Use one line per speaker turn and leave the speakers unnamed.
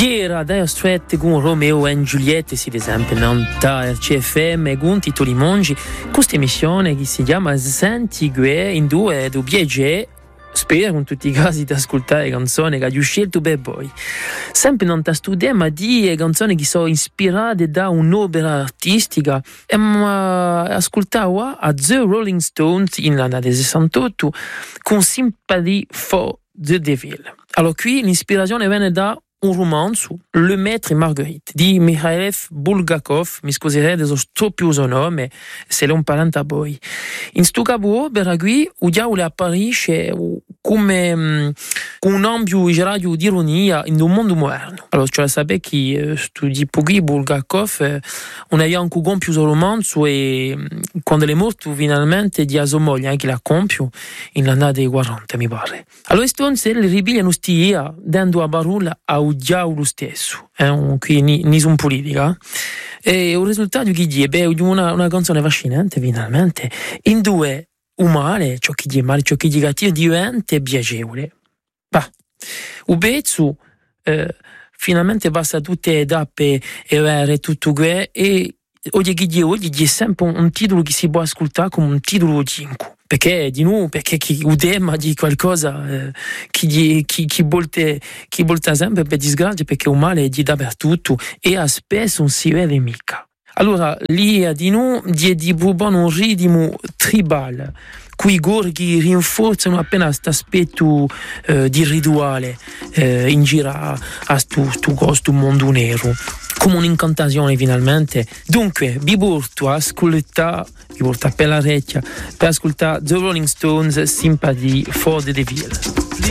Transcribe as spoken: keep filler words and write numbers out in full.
Diera Dire Straits con Romeo e Giulietta, si ad esempio, nanta R C F M con titoli mongi, questa emissione che si chiama Senti Gue in due du Biege. Spero in tutti i casi di ascoltare canzoni che hai scelto per voi. Sempre non ti studiamo ma di canzoni che sono ispirate da un'opera artistica e ma ascoltavo a The Rolling Stones in l'anno del sessantotto con Sympathy for the Devil. Allora qui l'ispirazione viene da un romanzo, Le Maître et Marguerite, di Mikhail Bulgakov, mi scuserete se sto più uso nome, se l'è un parente a voi. In sto capo opera qui, il diavolo apparisce come um, un ampio giraggio di ironia in un mondo moderno. Allora, cioè sapete che studi pochi Bulgakov, eh, non aveva anche compiuto il romanzo e quando è morto finalmente di sua moglie anche la compiù in l'anno dei quaranta, mi pare. Allora, Stones le ribigliano stia dando a barulla a diavolo stesso, eh? Qui ni, ni sono politica e il risultato che dice beh una, una canzone affascinante finalmente in due umane ciò che dice male ciò che dice cattivo diventa piacevole va un pezzo eh, finalmente passa tutte le tappe e avere tutto que e oggi che dice oggi dice sempre un, un titolo che si può ascoltare come un titolo cinque perché di nuovo perché chi un tema di qualcosa eh, chi, chi, chi volte chi volta sempre per disgrazia perché un male è di dappertutto e a spesso non si vede mica. Allora lì di noi di di buono un ritmo tribale cui gorghi rinforzano appena questo aspetto eh, di rituale eh, in gira a stu, stu, stu mondo nero come un'incantazione finalmente. Dunque vi porto a ascoltare vi porto per la orecchia per ascoltare The Rolling Stones Sympathy for the Devil.